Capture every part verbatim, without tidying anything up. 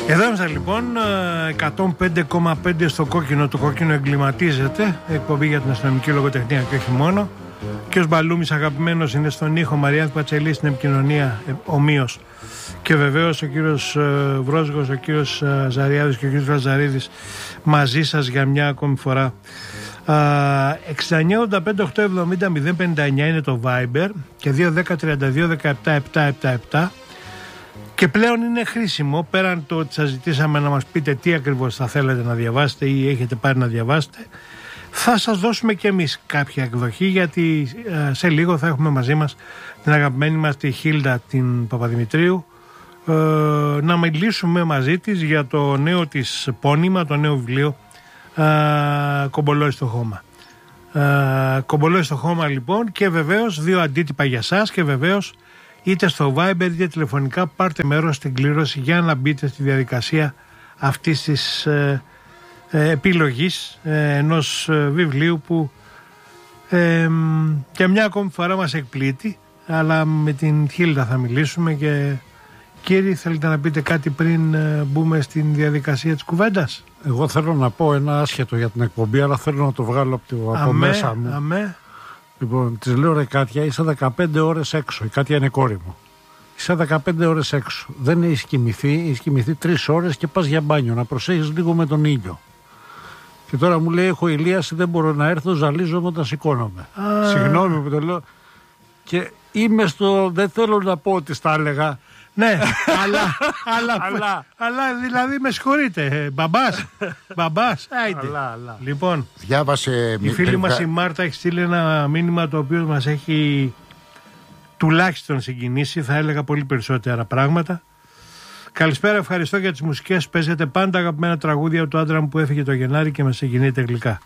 Εδώ είμαστε λοιπόν, εκατόν πέντε κόμμα πέντε στο κόκκινο. Το κόκκινο εγκληματίζεται. Εκπομπή για την αστυνομική λογοτεχνία και όχι μόνο. Και ο Μπαλούμης αγαπημένος είναι στον ήχο, Μαριάννη Πατσελή στην επικοινωνία, ε, ομοίως. Και βεβαίως ο κύριος ε, Βρόσγος, ο κύριος ε, Ζαριάδης και ο κύριος Λαζαρίδης μαζί σας για μια ακόμη φορά. εξήντα εννιά ογδόντα πέντε οκτακόσια εβδομήντα μηδέν πενήντα εννιά είναι το Viber και δύο δέκα τριάντα δύο δεκαεπτά επτακόσια εβδομήντα επτά. Και πλέον είναι χρήσιμο, πέραν το ότι σας ζητήσαμε να μας πείτε τι ακριβώς θα θέλετε να διαβάσετε ή έχετε πάρει να διαβάσετε, θα σας δώσουμε και εμείς κάποια εκδοχή, γιατί ε, σε λίγο θα έχουμε μαζί μας την αγαπημένη μας τη Χίλντα την Παπαδημητρίου, ε, να μιλήσουμε μαζί της για το νέο της πόνημα, το νέο βιβλίο ε, Κομπολόι στο χώμα. Ε, Κομπολόι στο χώμα λοιπόν, και βεβαίως δύο αντίτυπα για σας, και βεβαίως είτε στο Viber είτε τηλεφωνικά πάρτε μέρος στην κλήρωση για να μπείτε στη διαδικασία αυτής της ε, ε, επιλογής ε, ενός ε, βιβλίου που ε, για μια ακόμη φορά μας εκπλήττει, αλλά με την Χίλντα θα μιλήσουμε. Και κύριοι, θέλετε να πείτε κάτι πριν ε, μπούμε στην διαδικασία της κουβέντας? Εγώ θέλω να πω ένα άσχετο για την εκπομπή, αλλά θέλω να το βγάλω από, το, από αμέ, μέσα μου. Αμέ. Λοιπόν, της λέω, ρε Κάτια, είσαι δεκαπέντε ώρες έξω. Η Κάτια είναι κόρη μου. Είσαι δεκαπέντε ώρες έξω. Δεν έχεις κοιμηθεί, έχεις κοιμηθεί τρεις ώρες και πας για μπάνιο. Να προσέχεις λίγο με τον ήλιο. Και τώρα μου λέει, έχω ηλίαση, δεν μπορώ να έρθω, ζαλίζομαι όταν σηκώνομαι. Α. Συγγνώμη που το λέω. Και είμαι στο. Δεν θέλω να πω ότι στα έλεγα. Ναι, αλλά, αλλά, Αλλά. αλλά δηλαδή με συγχωρείτε, ε, μπαμπάς, μπαμπάς, άιντε. Αλλά, αλλά. Λοιπόν, Διάβασε. η φίλη μας η Μάρτα έχει στείλει ένα μήνυμα το οποίο μας έχει τουλάχιστον συγκινήσει, θα έλεγα πολύ περισσότερα πράγματα. Καλησπέρα, ευχαριστώ για τις μουσικές. Παίζετε πάντα αγαπημένα τραγούδια του άντρα μου που έφυγε το Γενάρη και μας συγκινείται γλυκά.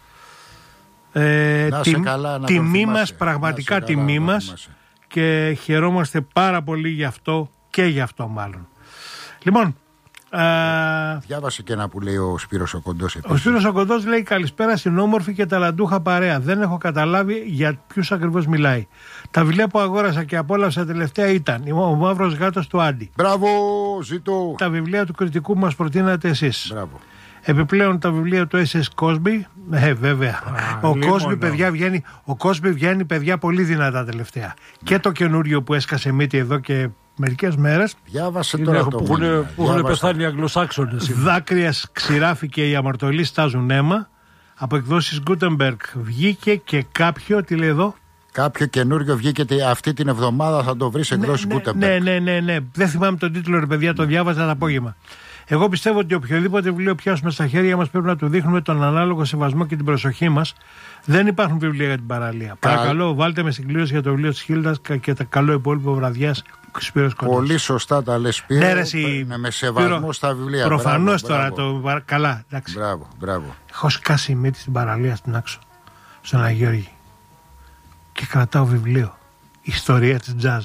Ε, Να σε τι, καλά, να τιμή τον μας, θυμάσαι. πραγματικά Να σε καλά, τιμή να τον μας, θυμάσαι. και χαιρόμαστε πάρα πολύ γι' αυτό και γι' αυτό μάλλον. Λοιπόν, α, Διάβασε και ένα που λέει ο Σπύρος ο Κοντός. ο Σπύρος ο Κοντός λέει καλησπέρα στην όμορφη και ταλαντούχα παρέα. Δεν έχω καταλάβει για ποιους ακριβώς μιλάει. Τα βιβλία που αγόρασα και απόλαυσα τελευταία ήταν Ο Μαύρος Γάτος του Άντι. Μπράβο, ζητώ. Τα βιβλία του κριτικού που μας προτείνατε εσείς. Μπράβο. Επιπλέον τα βιβλία του ες ες Cosby. Ε, βέβαια. Α, ο λίμωνο. Cosby, παιδιά, βγαίνει, ο Cosby βγαίνει, παιδιά, πολύ δυνατά τελευταία. Και το καινούριο που έσκασε μύτη εδώ και μερικές μέρες. Διάβασε Είναι τώρα έχω- το που έχουν- μήνυμα. που έχουν Διάβασε. πεθάνει οι Αγγλοσάξονες. Δάκρυα ξηράφη και οι αμαρτωλοί στάζουν αίμα. Από εκδόσεις Gutenberg βγήκε και κάποιο, τι λέει εδώ. Κάποιο καινούριο βγήκε τε- αυτή την εβδομάδα, θα το βρεις εκδόσεις ναι, Gutenberg. ναι, ναι, ναι, ναι. Δεν θυμάμαι τον τίτλο, ρε παιδιά, το διάβαζα το απόγευμα. Εγώ πιστεύω ότι οποιοδήποτε βιβλίο πιάσουμε στα χέρια μας πρέπει να του δείχνουμε τον ανάλογο σεβασμό και την προσοχή μας. Δεν υπάρχουν βιβλία για την παραλία. Κα- Παρακαλώ, βάλτε με συγκλήρωση για το βιβλίο της Χίλντας και τα καλό υπόλοιπο βραδιάς. Σπύρος Κοντός. Πολύ σωστά τα λες, Σπύρο. Ναι, ρε, εσύ, Ναι, με σεβασμό Σπύρο, στα βιβλία. προφανώς Μπράβο, τώρα μπράβο. το. Καλά, εντάξει. Μπράβο, μπράβο. Έχω σκάσει μύτη στην παραλία στην Άξο, στον Αγιώργη, και κρατάω βιβλίο. Ιστορία της τζαζ.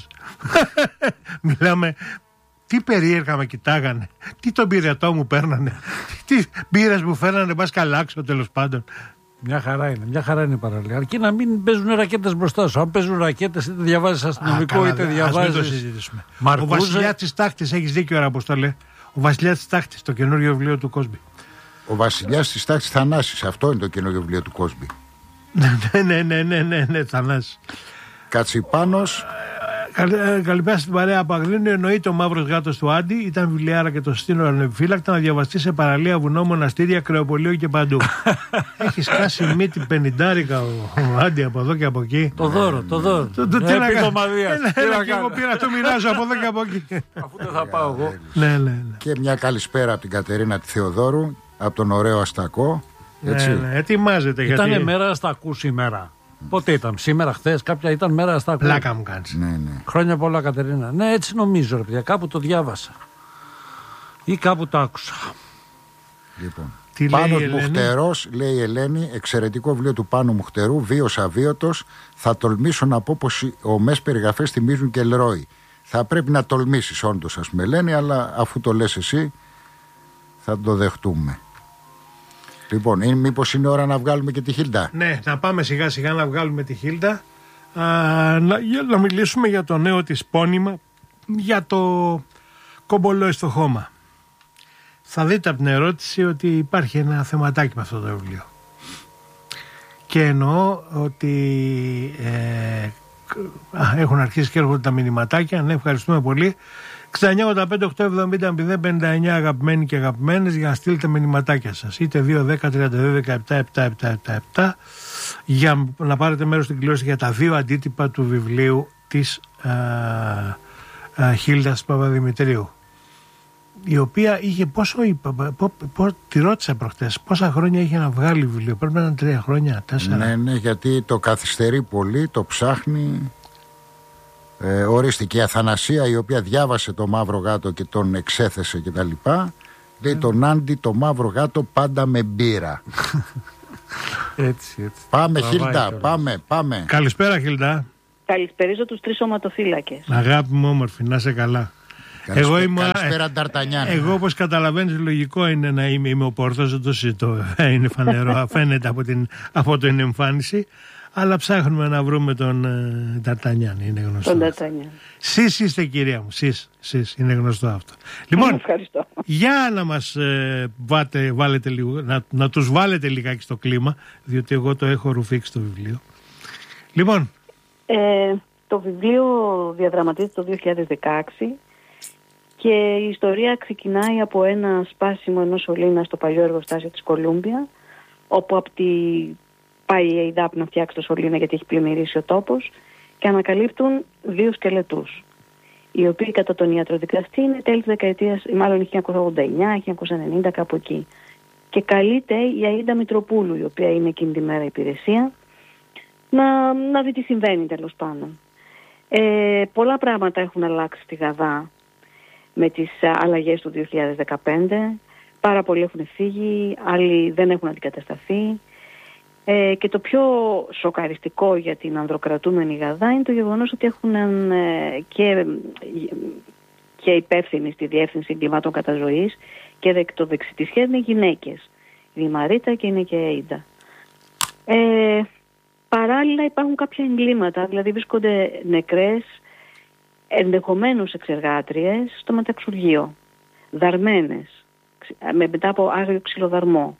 Μιλάμε. Τι περίεργα με κοιτάγανε. Τι τον πυρετό μου παίρνανε. Τι μπύρες μου φέρνανε. Μπας καλάξω, τέλος πάντων. Μια χαρά είναι, μια χαρά είναι η παραλία. Αρκεί να μην παίζουν ρακέτες μπροστά σου. Αν παίζουν ρακέτες, είτε διαβάζεις αστυνομικό, Α, καλά, είτε ας μην το διαβάζεις. συζητήσουμε. Μαρκούζε. Ο Βασιλιάς της Τάχτης, έχεις δίκιο, ρε Αποστόλε. Ο Βασιλιάς της Τάχτης, το καινούριο βιβλίο του Cosby. Ο Βασιλιάς της Τάξης Θανάσης. Αυτό είναι το καινούριο βιβλίο του Cosby. ναι, ναι, ναι, ναι, ναι, ναι, Θανάση. Κατσιπάνος. Καλη- ε, Καλησπέρα στην παρέα από Αγρίνιο. Εννοείται ο Μαύρος Γάτος του Άντι. Ήταν βιβλιάρα και το στείλω ανεπιφύλακτα να διαβαστεί σε παραλία, βουνό, μοναστήρια, κρεοπολείο και παντού. Έχει σκάσει μύτη πενηντάρικα ο, ο Άντι από εδώ και από εκεί. Το δώρο, το δώρο. Το- το- τι να κάνω. Επιδομαδίας. Έλα, Τι έλα, να και εγώ κάνω. πήρα, το μοιράζω από εδώ και από εκεί. Αφού δεν θα πάω εγώ. Ναι, ναι, ναι. Και μια καλησπέρα από την Κατερίνα τη Θεοδόρου, από τον ωραίο Αστακό. Έτσι. Ναι, ναι, ετοιμάζεται γιατί. Ήτανε μέρα στα ακού σήμερα. Πότε ήταν, σήμερα, χθες, κάποια ήταν μέρα στα ακού. Πλάκα μου κάνεις. Ναι, ναι. Χρόνια πολλά, Κατερίνα. Ναι, έτσι νομίζω, ρε παιδιά. Κάπου το διάβασα. Ή κάπου το άκουσα. Λοιπόν. Τι λέει η Πάνος Ελένη? Μουχτερός, λέει η Ελένη, εξαιρετικό βιβλίο του Πάνου Μουχτερού, βίος αβίωτος. Θα τολμήσω να πω πως οι ομές περιγραφές θυμίζουν και Ελρόι. Θα πρέπει να τολμήσεις όντως, ας πούμε, Ελένη, αλλά αφού το λες εσύ, θα το δεχτούμε. Λοιπόν, είναι, μήπως είναι ώρα να βγάλουμε και τη Χίλντα. Ναι, να πάμε σιγά σιγά να βγάλουμε τη Χίλντα. Α, να, για να μιλήσουμε για το νέο της πόνημα, για το Κομπολόι στο χώμα. θα δείτε από την ερώτηση ότι υπάρχει ένα θεματάκι με αυτό το βιβλίο. Και εννοώ ότι ε, α, έχουν αρχίσει και έρχονται τα μηνυματάκια. Ναι, ευχαριστούμε πολύ. εξήντα εννιά ογδόντα πέντε οκτακόσια εβδομήντα μηδέν πενήντα εννιά αγαπημένοι και αγαπημένες, για να στείλετε μηνυματάκια σας. Είτε δύο δέκα τριάντα δύο δεκαεπτά επτά επτά επτά επτά για να πάρετε μέρος στην κλήρωση για τα δύο αντίτυπα του βιβλίου της α, α, Χίλδας Παπαδημητρίου, η οποία είχε πόσο είπα, πο, πο, τη ρώτησα προχτές, πόσα χρόνια είχε να βγάλει βιβλίο. Πρέπει να είναι τρία χρόνια, τέσσερα. Ναι, ναι, γιατί το καθυστερεί πολύ, το ψάχνει. Ε, ορίστηκε η Αθανασία, η οποία διάβασε το Μαύρο Γάτο και τον εξέθεσε και τα λοιπά. Λέει τον Άντι το Μαύρο Γάτο πάντα με μπύρα. Έτσι, έτσι. Πάμε Χίλτα, πάμε, πάμε. Καλησπέρα Χίλτα. Καλησπερίζω τους τρεις σωματοφύλακες. Αγάπη μου όμορφη, να είσαι καλά. Καλησπέρα, Εγώ είμαι, καλησπέρα Νταρτανιάν. Εγώ, όπως καταλαβαίνεις, λογικό είναι να είμαι, είμαι ο Πόρθος, δεν το συζητώ. Είναι φανερό, φαίνεται από την, από την εμφάνιση. Αλλά ψάχνουμε να βρούμε τον Νταρτανιάν, είναι γνωστό. Τον Νταρτανιάν. Σεις είστε, κυρία μου, σεις, σεις, είναι γνωστό αυτό. Λοιπόν, ευχαριστώ. Για να μας ε, βάτε, βάλετε λίγο, να, να τους βάλετε λιγάκι στο κλίμα, διότι εγώ το έχω ρουφήξει το βιβλίο. Λοιπόν. Ε, το βιβλίο διαδραματίζεται το δύο χιλιάδες δεκαέξι και η ιστορία ξεκινάει από ένα σπάσιμο ενός σωλήνα στο παλιό εργοστάσιο της Κολούμπια, όπου από τη πάει η ΕΙΔΑΠ να φτιάξει το σωλήνα γιατί έχει πλημμυρίσει ο τόπος, και ανακαλύπτουν δύο σκελετούς, οι οποίοι κατά τον ιατροδικαστή είναι τέλη της δεκαετίας, μάλλον χίλια εννιακόσια ογδόντα εννιά χίλια εννιακόσια ενενήντα, κάπου εκεί. Και καλείται η Αΐντα Μητροπούλου, η οποία είναι εκείνη τη μέρα υπηρεσία, να, να δει τι συμβαίνει τέλος πάντων. Ε, πολλά πράγματα έχουν αλλάξει στη Γαδά με τις αλλαγές του δύο χιλιάδες δεκαπέντε. Πάρα πολλοί έχουν φύγει, άλλοι δεν έχουν αντικατασταθεί. Ε, και το πιο σοκαριστικό για την ανδροκρατούμενη Γαδά είναι το γεγονός ότι έχουν ε, και, και υπεύθυνοι στη Διεύθυνση Εγκλημάτων Καταζωής και το δεξί της χέρι είναι γυναίκες. Η Μαρίτα και είναι και η Αΐντα. Ε, παράλληλα υπάρχουν κάποια εγκλήματα, δηλαδή βρίσκονται νεκρές, ενδεχομένως εξεργάτριες, στο μεταξουργείο. Δαρμένες, με, μετά από άγριο ξυλοδαρμό.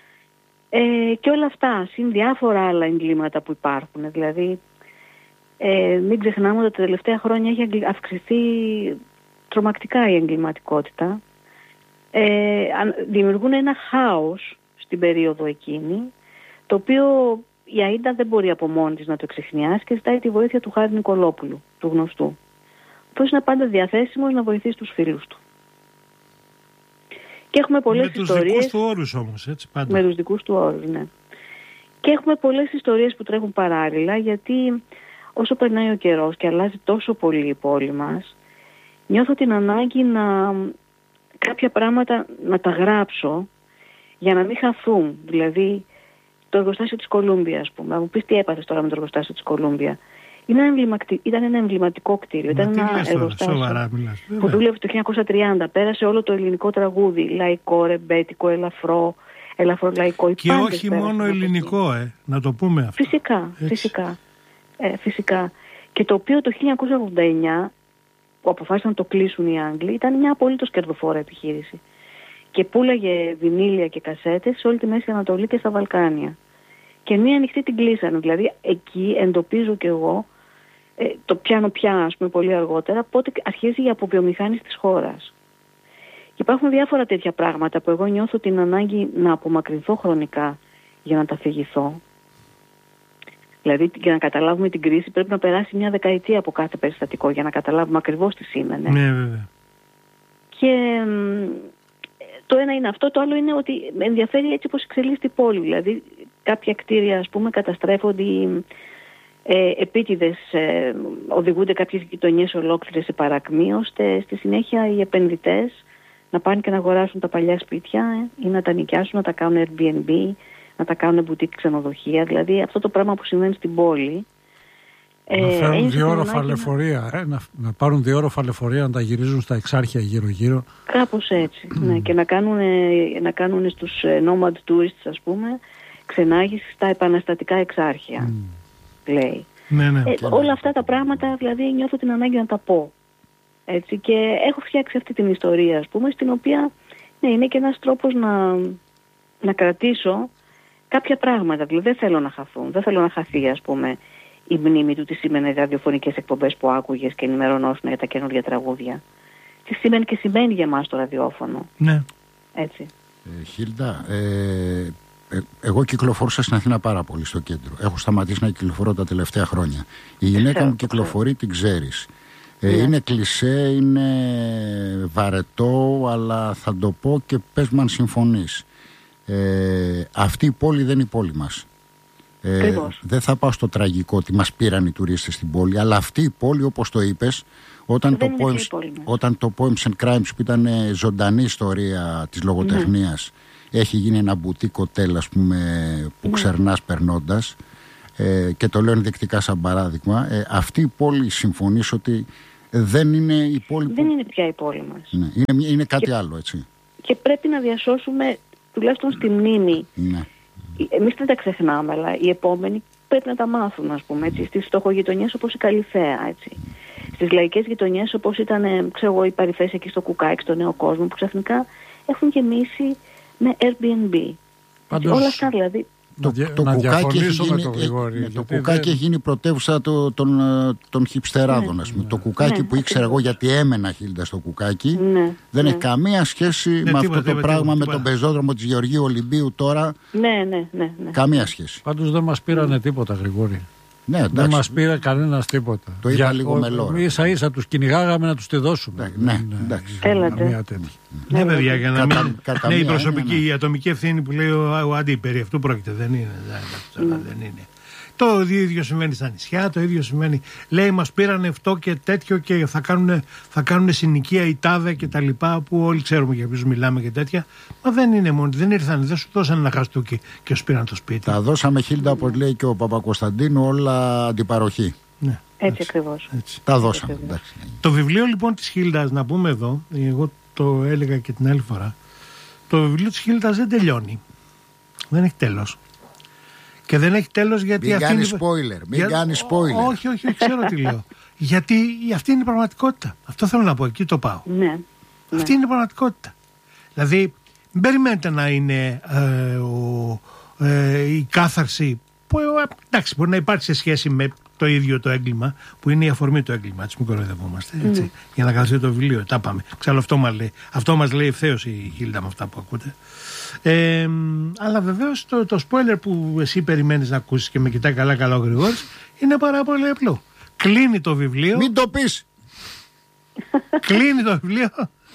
Ε, και όλα αυτά, συν διάφορα άλλα εγκλήματα που υπάρχουν. Δηλαδή, ε, μην ξεχνάμε ότι τα τελευταία χρόνια έχει αυξηθεί τρομακτικά η εγκληματικότητα. Ε, δημιουργούν ένα χάος στην περίοδο εκείνη, το οποίο η Αΐντα δεν μπορεί από μόνη της να το εξεχνιάσει και ζητάει τη βοήθεια του Χάρη Νικολόπουλου, του γνωστού, ο οποίος είναι πάντα διαθέσιμος να βοηθήσει τους φίλους του. Και έχουμε πολλές με τους ιστορίες, δικούς του όρους όμως, έτσι πάντα. Με τους δικούς του όρους, ναι. Και έχουμε πολλές ιστορίες που τρέχουν παράλληλα, γιατί όσο περνάει ο καιρός και αλλάζει τόσο πολύ η πόλη μας, νιώθω την ανάγκη να κάποια πράγματα να τα γράψω για να μην χαθούν. Δηλαδή, το εργοστάσιο της Κολούμπια, ας πούμε. Να μου πεις τι έπαθες τώρα με το εργοστάσιο της Κολούμπια. Ήταν ένα εμβληματικό κτίριο. Ήταν ένα εργοστάσιο σοβαρά, μιλάς, που δούλευε το χίλια εννιακόσια τριάντα. Πέρασε όλο το ελληνικό τραγούδι. Λαϊκό, ρεμπέτικο, ελαφρό, ελαφρό λαϊκό. Και όχι μόνο ελληνικό, ε, να το πούμε αυτό. Φυσικά, Έτσι. φυσικά. Ε, φυσικά. Και το οποίο το χίλια εννιακόσια ογδόντα εννιά, που αποφάσισαν να το κλείσουν οι Άγγλοι, ήταν μια απολύτως κερδοφόρα επιχείρηση. Και πούλαγε βινίλια και κασέτες σε όλη τη Μέση Ανατολή και στα Βαλκάνια. Και μία ανοιχτή την κλείσανε. Δηλαδή εκεί εντοπίζω κι εγώ, ε, το πιάνω πια, ας πούμε, πολύ αργότερα, πότε αρχίζει η αποβιομηχάνηση της χώρας. Και υπάρχουν διάφορα τέτοια πράγματα που εγώ νιώθω την ανάγκη να απομακρυνθώ χρονικά για να τα αφηγηθώ. Δηλαδή, για να καταλάβουμε την κρίση πρέπει να περάσει μια δεκαετία από κάθε περιστατικό για να καταλάβουμε ακριβώς τι σήμαινε. Ναι, βέβαια. Και το ένα είναι αυτό, το άλλο είναι ότι με ενδιαφέρει έτσι πως εξελίσσεται η πόλη. Δηλαδή, κάποια κτίρια, ας πούμε, καταστρέφονται, ε, επίτηδες ε, οδηγούνται κάποιες γειτονιές ολόκληρες σε παρακμή, ώστε στη συνέχεια οι επενδυτές να πάνε και να αγοράσουν τα παλιά σπίτια ε, ή να τα νοικιάσουν, να τα κάνουν Airbnb, να τα κάνουν μπουτίκ ξενοδοχεία. Δηλαδή αυτό το πράγμα που συμβαίνει στην πόλη. Να ε, φέρουν διόροφα λεωφορεία, ε, να, να πάρουν διόροφα λεωφορεία, να τα γυρίζουν στα εξάρχεια γύρω-γύρω. Κάπως έτσι, mm. ναι, και να κάνουν, να κάνουν στους nomad tourists, ας πούμε, ξενάγηση στα επαναστατικά εξάρχεια, mm. λέει. Ναι, ναι. Ε, όλα αυτά τα πράγματα, δηλαδή, νιώθω την ανάγκη να τα πω. Έτσι, και έχω φτιάξει αυτή την ιστορία, ας πούμε, στην οποία Ναι, είναι και ένας τρόπος να, να κρατήσω κάποια πράγματα. Δηλαδή δεν θέλω να χαθούν. Δεν θέλω να χαθεί, ας πούμε, η μνήμη του τι σήμαινε οι ραδιοφωνικές εκπομπές που άκουγες και ενημερωνόσουν για τα καινούργια τραγούδια. Τι σημαίνει και σημαίνει για εμάς το ραδιόφωνο. Ναι. Έτσι. Ε, Χίλντα, ε, ε, εγώ κυκλοφορούσα στην Αθήνα πάρα πολύ στο κέντρο. Έχω σταματήσει να κυκλοφορώ τα τελευταία χρόνια. Η γυναίκα μου κυκλοφορεί, την ξέρεις. Ε, yeah. Είναι κλισέ, είναι βαρετό, αλλά θα το πω και πες μου αν συμφωνείς. Ε, αυτή η πόλη δεν είναι η πόλη μας. Ε, δεν θα πάω στο τραγικό ότι μας πήραν οι τουρίστες στην πόλη, αλλά αυτή η πόλη, όπως το είπες, όταν το, poems, όταν το Poems and Crimes, που ήταν ζωντανή ιστορία της λογοτεχνίας, mm. έχει γίνει ένα μπουτίκ οτέλ, ας πούμε, που mm. ξερνάς περνώντας, ε, και το λέω ενδεικτικά σαν παράδειγμα, ε, αυτή η πόλη, συμφωνείς ότι δεν είναι η πόλη δεν που... είναι πια η πόλη μας. Ναι, είναι, είναι κάτι και, άλλο, έτσι. Και πρέπει να διασώσουμε, τουλάχιστον στη μνήμη. Ναι. Εμείς δεν τα ξεχνάμε, αλλά οι επόμενοι πρέπει να τα μάθουν, ας πούμε, έτσι. Στις φτωχογειτονιές όπως η Καλυθέα, έτσι. Στις λαϊκές γειτονιές όπως ήταν, ξέρω εγώ, οι παρυφές εκεί στο Κουκάκι, στο Νέο Κόσμο, που ξαφνικά έχουν γεμίσει με Airbnb. Πάντως, όλα αυτά δηλαδή. Το, το, να κουκάκι έχει γίνει, το, Γρηγόρη, ε, το κουκάκι δεν... έχει γίνει πρωτεύουσα το, των, των χιπστεράδων, ναι, ας πούμε. Ναι. Το κουκάκι, ναι, που ήξερα εγώ, γιατί έμενα, Χίλντα, στο κουκάκι, ναι, δεν ναι. έχει καμία σχέση, ναι, με αυτό τίποτα, το τίποτα, πράγμα, τίποτα. Με τον πεζόδρομο της Γεωργίου Ολυμπίου τώρα. Ναι, ναι, ναι, ναι. Καμία σχέση. Πάντως δεν μας πήρανε ναι. τίποτα, Γρηγόρη. Ναι, δεν μας πήρε κανένας τίποτα. Το είπα λίγο με λόγο. Ίσα ίσα τους κυνηγάγαμε να τους τη δώσουμε. Ναι, ναι, εντάξει. Έλατε. Ναι, παιδιά, για να μην. Ναι, η προσωπική, η ατομική ευθύνη που λέει ο Αντί, περί αυτού πρόκειται. Δεν είναι. Δεν είναι. Το ίδιο συμβαίνει στα νησιά, το ίδιο συμβαίνει. Λέει, μας πήρανε αυτό και τέτοιο και θα κάνουν, θα κάνουν συνοικία η τάδε και τα λοιπά, που όλοι ξέρουμε για ποιους μιλάμε και τέτοια. Μα δεν είναι μόνο, δεν ήρθαν, δεν σου δώσαν ένα χαστούκι και σου πήραν το σπίτι. Τα δώσαμε, Χίλντα, όπως λέει και ο Παπακοσταντίνου, όλα αντιπαροχή. Ναι, έτσι ακριβώς. Έτσι. Τα δώσαμε. Εντάξει. Το βιβλίο λοιπόν της Χίλντας, να πούμε εδώ, εγώ το έλεγα και την άλλη φορά, το βιβλίο της Χίλντας δεν τελειώνει. Δεν έχει τέλος. Και δεν έχει τέλος γιατί μην αυτή κάνει είναι... spoiler, μην Για... κάνει spoiler. Όχι, όχι, όχι, ξέρω τι λέω. Γιατί αυτή είναι η πραγματικότητα. Αυτό θέλω να πω, εκεί το πάω. Ναι, αυτή ναι. είναι η πραγματικότητα. Δηλαδή, μην περιμένετε να είναι ε, ο, ε, η κάθαρση που, ε, εντάξει, μπορεί να υπάρχει σε σχέση με το ίδιο το έγκλημα, που είναι η αφορμή του έγκλημα. Έτσι, μην κοροϊδευόμαστε. Έτσι, mm. Για να καθίσει το βιβλίο. Τα πάμε. Ξέρω, αυτό μας λέει, αυτό μας λέει ευθέως η Χίλντα με αυτά που ακούτε. Ε, αλλά βεβαίως το, το spoiler που εσύ περιμένεις να ακούσεις και με κοιτάει καλά καλά ο Γρηγόρης είναι πάρα πολύ απλό. Κλείνει το βιβλίο. Μην το πεις. Κλείνει το βιβλίο.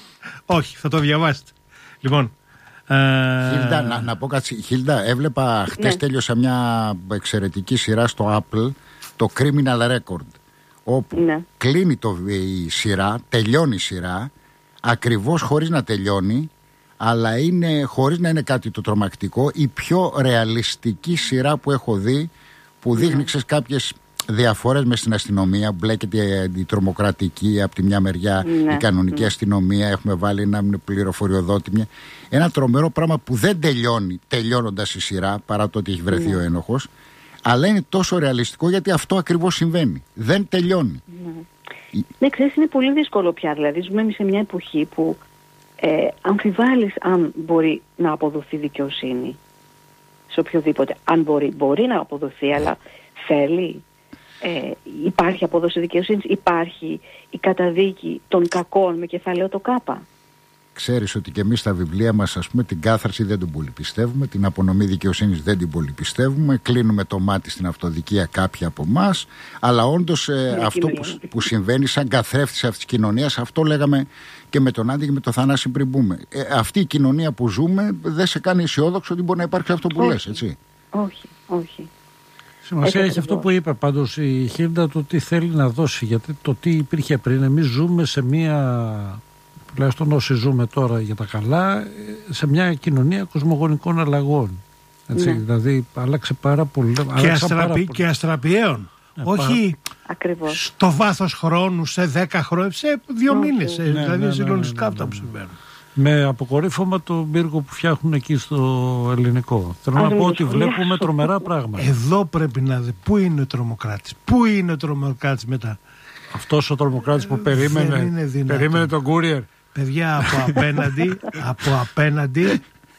Όχι, θα το διαβάσετε. Λοιπόν, ε... Χίλντα, να, να πω κάτι. Χίλντα, έβλεπα χτες, ναι. τέλειωσα μια εξαιρετική σειρά στο Apple, το Criminal Record, όπου ναι. κλείνει το, η σειρά, τελειώνει η σειρά, ακριβώς χωρίς να τελειώνει, αλλά είναι, χωρίς να είναι κάτι το τρομακτικό, η πιο ρεαλιστική σειρά που έχω δει, που δείχνει mm. ξέρεις, κάποιες διαφορές μες στην αστυνομία. Μπλέκεται η τρομοκρατική από τη μια μεριά, mm. η κανονική mm. αστυνομία. Έχουμε βάλει ένα πληροφοριοδότη. Μια... Ένα τρομερό πράγμα που δεν τελειώνει τελειώνοντας η σειρά, παρά το ότι έχει βρεθεί mm. ο ένοχος, αλλά είναι τόσο ρεαλιστικό γιατί αυτό ακριβώς συμβαίνει. Δεν τελειώνει. Mm. Ναι, ξέρεις, είναι πολύ δύσκολο πια. Δηλαδή, ζούμε σε μια εποχή που Ε, αμφιβάλλεις αν μπορεί να αποδοθεί δικαιοσύνη σε οποιοδήποτε. Αν μπορεί, μπορεί να αποδοθεί, αλλά θέλει. Ε, υπάρχει απόδοση δικαιοσύνης, υπάρχει η καταδίκη των κακών με κεφαλαίο το κάπα. Ξέρεις ότι και εμείς στα βιβλία μας, ας πούμε, την κάθαρση δεν τον πολύ πιστεύουμε, την απονομή δικαιοσύνης δεν την πολύ πιστεύουμε, κλείνουμε το μάτι στην αυτοδικία κάποιοι από εμάς, αλλά όντως ε, αυτό που, που συμβαίνει σαν καθρέφτης αυτής της κοινωνίας, αυτό λέγαμε και με τον Άντι και με τον Θανάση πριν μπούμε. Ε, αυτή η κοινωνία που ζούμε δεν σε κάνει αισιόδοξο ότι μπορεί να υπάρξει αυτό που όχι. λες, έτσι. Όχι, όχι. Σημασία έχει, έχει αυτό που είπε πάντως η Χίλντα, το τι θέλει να δώσει, γιατί το τι υπήρχε πριν, εμείς ζούμε σε μία... τουλάχιστον όσοι ζούμε τώρα για τα καλά, σε μια κοινωνία κοσμογονικών αλλαγών. Έτσι, ναι. Δηλαδή άλλαξε πάρα πολύ. Και, αστραπη, και αστραπιαίων. Ναι, όχι ακριβώς. Στο βάθος χρόνου, σε δέκα χρόνια, σε δύο okay. μήνες. Ναι, δηλαδή ναι, ναι, συγκλονιστικά ναι, ναι, αυτά ναι, που συμβαίνουν. Με αποκορύφωμα τον πύργο που φτιάχνουν εκεί στο ελληνικό. Θέλω να πω ότι βλέπουμε τρομερά πράγματα. Εδώ πρέπει να δει πού είναι ο τρομοκράτης. Πού είναι ο τρομοκράτης μετά. Αυτός ο τρομοκράτης που περίμενε, περίμενε τον courier. παιδιά, από απέναντι, από απέναντι,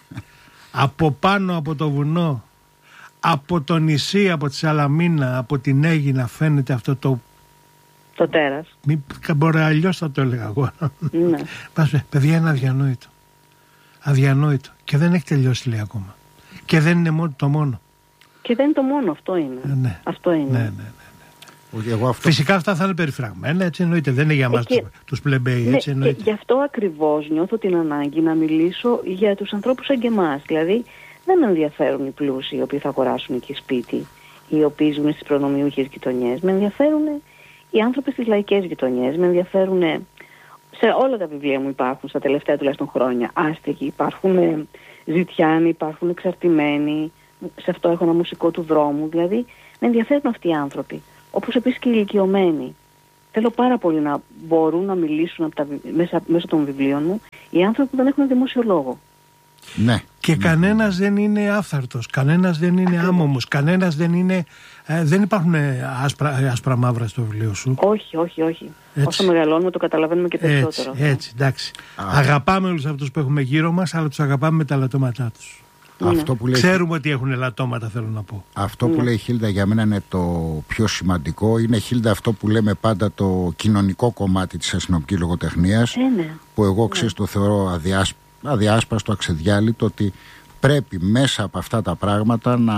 από πάνω από το βουνό, από το νησί, από τη Σαλαμίνα, από την Αίγινα φαίνεται αυτό το... Το τέρας. Μη, μπορεί αλλιώς θα το έλεγα εγώ. Ναι. Πας, παιδιά, είναι αδιανόητο. Αδιανόητο. Και δεν έχει τελειώσει, λέει, ακόμα. Και δεν είναι μόνο το μόνο. Και δεν είναι το μόνο, αυτό είναι. Ε, ναι. Αυτό είναι. Ναι, ναι, ναι. Εγώ αυτό... Φυσικά αυτά θα είναι περιφραγμένα, έτσι εννοείται. Δεν είναι για μας και... τους πλεμπέοι, ναι, έτσι εννοείται. Και γι' αυτό ακριβώς νιώθω την ανάγκη να μιλήσω για τους ανθρώπους σαν και εμάς. Δηλαδή, δεν με ενδιαφέρουν οι πλούσιοι οι οποίοι θα αγοράσουν εκεί σπίτι, οι οποίοι ζουν στις προνομιούχες γειτονιές. Με ενδιαφέρουν οι άνθρωποι στις λαϊκές γειτονιές. Με ενδιαφέρουν. Σε όλα τα βιβλία μου υπάρχουν στα τελευταία τουλάχιστον χρόνια άστεγοι, υπάρχουν ζητιάνοι, υπάρχουν εξαρτημένοι. Σε αυτό έχω ένα μουσικό του δρόμου. Δηλαδή, με ενδιαφέρουν αυτοί οι άνθρωποι. Όπως επίσης και οι ηλικιωμένοι. Θέλω πάρα πολύ να μπορούν να μιλήσουν από τα, μέσα, μέσω των βιβλίων μου οι άνθρωποι που δεν έχουν δημόσιο λόγο. Ναι. Και ναι. κανένας δεν είναι άφθαρτος, κανένας δεν είναι άμωμος, κανένας δεν είναι... Ε, δεν υπάρχουν άσπρα, άσπρα μαύρα στο βιβλίο σου. Όχι, όχι, όχι. Έτσι. Όσο μεγαλώνουμε το καταλαβαίνουμε και περισσότερο. Έτσι, έτσι, εντάξει. Α. Αγαπάμε όλους αυτούς που έχουμε γύρω μας, αλλά τους αγαπάμε με τα λατώματά τους. Αυτό ναι. που λέει... Ξέρουμε ότι έχουν λατώματα, θέλω να πω. Αυτό ναι. που λέει η Χίλντα για μένα είναι το πιο σημαντικό. Είναι, Χίλντα, αυτό που λέμε πάντα το κοινωνικό κομμάτι της αστυνομικής λογοτεχνίας. Ε, ναι. Που εγώ ναι. ξέρεις το θεωρώ αδιάσ... αδιάσπαστο, αξεδιάλυτο, ότι πρέπει μέσα από αυτά τα πράγματα να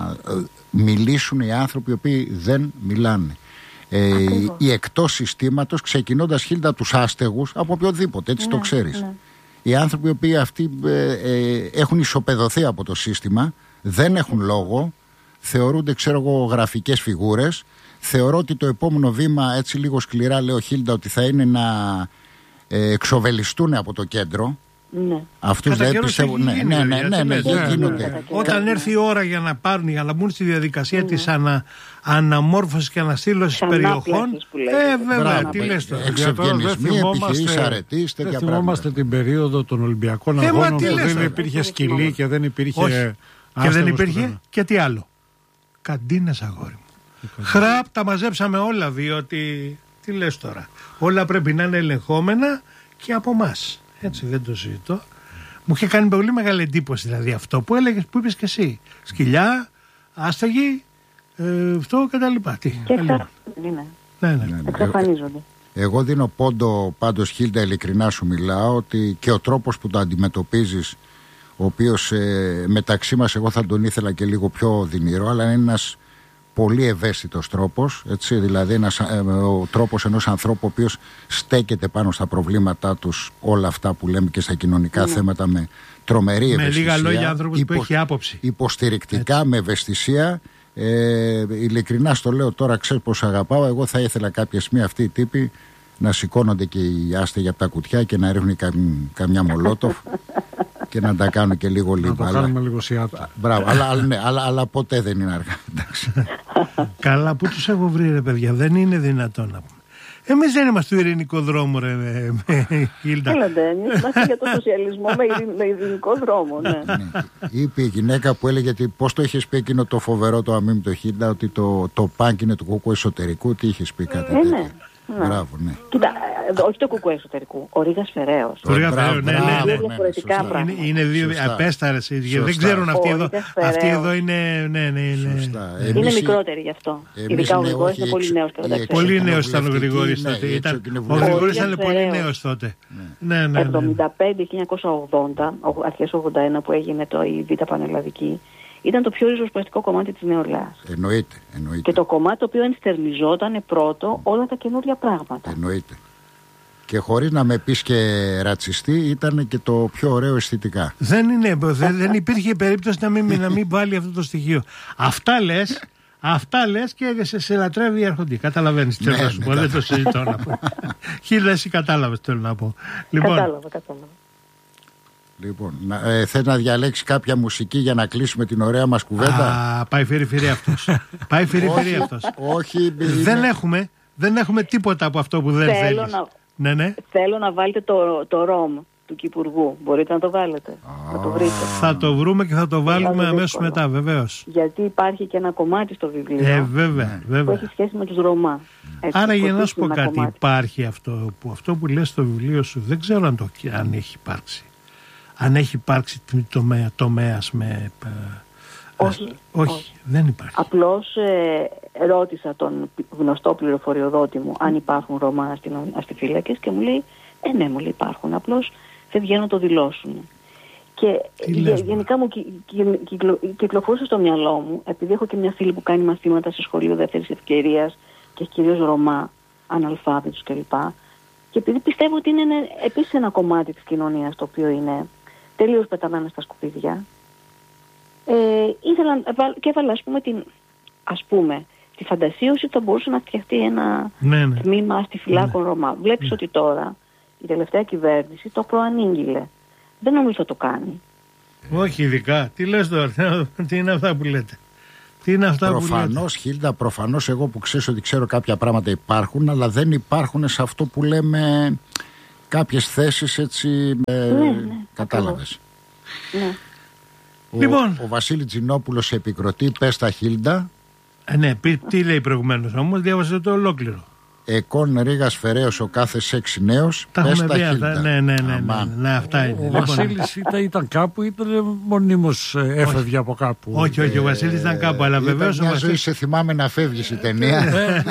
μιλήσουν οι άνθρωποι οι οποίοι δεν μιλάνε. Ε, οι εκτός συστήματος, ξεκινώντας, Χίλντα, τους άστεγους, από οποιοδήποτε, έτσι ναι, το ξέρεις. Ναι. Οι άνθρωποι οι οποίοι αυτοί ε, ε, έχουν ισοπεδωθεί από το σύστημα, δεν έχουν λόγο, θεωρούνται, ξέρω εγώ, γραφικές φιγούρες. Θεωρώ ότι το επόμενο βήμα, έτσι λίγο σκληρά λέω, Χίλντα, ότι θα είναι να ε, εξοβελιστούν από το κέντρο. Ναι. Αυτούς δεν πιστεύω. Ναι, ναι, ναι, ναι, ναι, γίνονται. Όταν έρθει η ώρα για να πάρουν, για να μπουν στη διαδικασία της ανα, αναμόρφωσης και αναστήλωσης περιοχών. Ε, βέβαια, τι λες τώρα. Εξευγενισμοί, επιχειρήσεις, αρετής, τέτοια πράγματα. Θυμόμαστε την περίοδο των Ολυμπιακών Αγώνων που δεν υπήρχε σκυλή και δεν υπήρχε. Και δεν υπήρχε και τι άλλο. Καντίνες, αγόρι μου. Χραπ, τα μαζέψαμε όλα, διότι. Τι λες τώρα. Όλα πρέπει να είναι ελεγχόμενα και από εμάς. Έτσι, δεν το συζητώ. Μου είχε κάνει πολύ μεγάλη εντύπωση δηλαδή αυτό που έλεγες, που είπες και εσύ. Σκυλιά, άστεγοι, ε, αυτό και τα λοιπά. Τι, και εξαφανίζονται. Ναι, ναι. ναι. Εξαφανίζονται. Εγώ δίνω πόντο πάντως, Χίλντα, ειλικρινά σου μιλάω, ότι και ο τρόπος που το αντιμετωπίζεις, ο οποίος ε, μεταξύ μας εγώ θα τον ήθελα και λίγο πιο δυνηρό, αλλά είναι ένας πολύ ευαίσθητος τρόπος, έτσι, δηλαδή ένας, ε, ο τρόπος ενός ανθρώπου ο οποίος στέκεται πάνω στα προβλήματά τους, όλα αυτά που λέμε και στα κοινωνικά ναι. θέματα, με τρομερή με ευαισθησία. Με λίγα λόγια άνθρωπος υπο, που έχει άποψη. Υποστηρικτικά, έτσι. Με ευαισθησία. Ε, ειλικρινά στο λέω τώρα, ξέρεις πως αγαπάω. Εγώ θα ήθελα κάποια στιγμή αυτοί οι τύποι να σηκώνονται και οι άστεγοι από τα κουτιά και να ρίχνουν καμ, καμιά μολότοφ και να τα κάνουν και λίγο λίγο. Να το αλλά... κάνουμε λίγο σιάτα. Μπράβο, αλλά, αλλά, ναι, αλλά, αλλά ποτέ δεν είναι αργά. Καλά, που τους έχω βρει, ρε παιδιά, δεν είναι δυνατόν να πούμε. Εμείς δεν είμαστε του ειρηνικό δρόμο, ρε Χίλντα. Έλατε, εμείς είμαστε για το σοσιαλισμό με ειρηνικό δρόμο, ναι. ναι. Είπε η γυναίκα που έλεγε ότι πώς το είχες πει εκείνο το φοβερό το αμίμητο, Χίλντα, ότι το, το πάνκ είναι του κουκού εσωτερικού, τι είχες πει κάτι τέτοιο. Ναι. Ναι. Μπράβο, ναι. Κοίτα, όχι το κουκουέ εσωτερικού, ο Ρήγας Φεραίος. Ο Ρήγας Φεραίος, ναι, ναι, ναι. Διαφορετικά πράγματα. Είναι, είναι δύο απέσταρες, δεν ξέρουν αυτοί εδώ. Αυτοί εδώ είναι, ναι, ναι, είναι. Σωστά. Είναι εμείς, μικρότεροι γι' αυτό. Ειδικά ο Γρηγόρης είναι πολύ νέος. Πολύ νέος ήταν ο Γρηγόρης τότε. Ο Γρηγόρης ήταν πολύ νέος τότε. εβδομήντα πέντε χίλια εννιακόσια ογδόντα, αρχές ογδόντα ένα που έγινε το η Β' Πανελλαδική. Ήταν το πιο ριζοσπαστικό κομμάτι της Νεολαίας. Εννοείται, εννοείται. Και το κομμάτι το οποίο ενστερνιζόταν πρώτο όλα τα καινούργια πράγματα. Εννοείται. Και χωρίς να με πεις και ρατσιστή, ήταν και το πιο ωραίο αισθητικά. Δεν είναι, δεν, δεν υπήρχε περίπτωση να μην, να μην βάλει αυτό το στοιχείο. Αυτά λες, αυτά λες και σε, σε λατρεύει η αρχοντή. Καταλαβαίνεις τι θέλω να σου πω, δεν το συζητώ να πω. Χίλια, εσύ κατάλαβες τι θέλω να πω. Λοιπόν, κατάλαβα, κατάλαβα. Λοιπόν, ε, θες να διαλέξεις κάποια μουσική για να κλείσουμε την ωραία μας κουβέντα? Α, πάει φυρί-φυρί αυτός. Πάει φυρί-φυρί αυτός. Όχι, δεν έχουμε, δεν έχουμε τίποτα από αυτό που δεν θέλω θέλεις. Να, ναι, ναι. Θέλω να βάλετε το, το ρομ, του Κυπουργού. Μπορείτε να το βάλετε, oh. να το βρείτε. Θα το βρούμε και θα το βάλουμε αμέσως μετά, βεβαίως. Γιατί υπάρχει και ένα κομμάτι στο βιβλίο ε, βέβαια, βέβαια. που έχει σχέση με τους Ρωμά. Έτσι, άρα για να σου πω κάτι, κομμάτι. Υπάρχει αυτό που, αυτό που λες στο βιβλίο σου, δεν ξέρω αν, το, αν έχει υπάρξει. Αν έχει υπάρξει τομέα, τομέας με... Όχι, όχι, όχι, δεν υπάρχει. Απλώς ε, ρώτησα τον γνωστό πληροφοριοδότη μου αν υπάρχουν Ρωμά αστιφύλακες και μου λέει, ε ναι, μου λέει υπάρχουν, απλώς δεν βγαίνουν να το δηλώσουν. Και γε, γενικά μου κυ, κυ, κυκλο, κυκλοφορούσε στο μυαλό μου, επειδή έχω και μια φίλη που κάνει μαθήματα σε σχολείο δεύτερης ευκαιρίας και κυρίως Ρωμά, αναλφάβητους κλπ. Και επειδή πιστεύω ότι είναι επίσης ένα κομμάτι της κοινωνίας το οποίο είναι τελείως πεταμένα στα σκουπίδια, ε, ήθελα και έβαλα ας πούμε, την, ας πούμε τη φαντασίωση ότι θα μπορούσε να φτιαχτεί ένα ναι, ναι. τμήμα αστιφυλάκων ναι. Ρωμά. Βλέπεις ναι. ότι τώρα η τελευταία κυβέρνηση το προανήγγειλε. Δεν νομίζω θα το κάνει. Όχι ειδικά. Τι λες τώρα, τι είναι αυτά που λέτε. Τι είναι αυτά προφανώς, που λέτε. Χίλτα, προφανώς εγώ που ξέρεις ότι ξέρω κάποια πράγματα υπάρχουν, αλλά δεν υπάρχουν σε αυτό που λέμε κάποιες θέσεις έτσι, ε, ναι, ναι, κατάλαβες. Ναι. Ο, λοιπόν. ο Βασίλης Τζινόπουλος επικροτεί, πες τα Χίλτα. Ε, ναι, τι λέει προηγουμένως όμως, διάβασε το ολόκληρο. Εκόν Ρήγας Φεραίος ο κάθε σεξι νέος. Τα έχουμε πει αυτά. Ναι, ναι, ναι, ναι, ναι, αυτά είναι. Ο, ο Βασίλης ήταν, ήταν κάπου, ήταν μονίμως έφευγε από κάπου. Όχι, όχι, ο Βασίλης ήταν κάπου, αλλά βεβαίως ο Βασίλης. Μια ζωή σε θυμάμαι να φεύγεις η ταινία.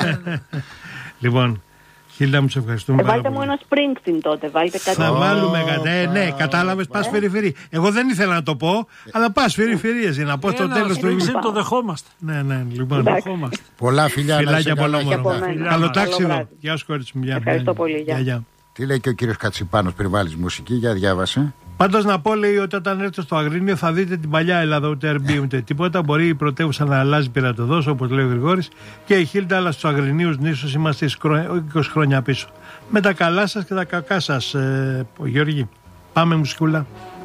Λοιπόν, Χίλτα, μου σε ευχαριστούμε. Ε, βάλτε μου ένα Springsteen τότε, βάλτε κάτι. Θα βάλουμε κατά. Ε, ναι, κατάλαβες, πας φερифερή. Εγώ δεν ήθελα να το πω, αλλά πας φερифερίες για να πω στο τέλος του βιβλίου. Το δεχόμαστε. Ναι, ναι, λοιπόν. Δεχόμαστε. Πολλά φιλιά. Φιλάκια πολλά μόνο. Καλό τάξιδο. Γεια σου, κορίτσι μου. Ευχαριστώ πολύ. Τι λέει και ο κύριος Κατσιπάνος πριν βάλεις μουσική, για διάβασε. Πάντως να πω, λέει, ότι όταν έρθετε στο Αγρίνιο θα δείτε την παλιά Ελλάδα, ούτε Airbnb ούτε τίποτα. Μπορεί η πρωτεύουσα να αλλάζει πειρατοδός, όπως λέει ο Γρηγόρης, και η Χίλτα, αλλά στους Αγρινίους νήσους είμαστε είκοσι χρόνια πίσω. Με τα καλά σας και τα κακά σας, ε, Γιώργη. Πάμε μουσικούλα.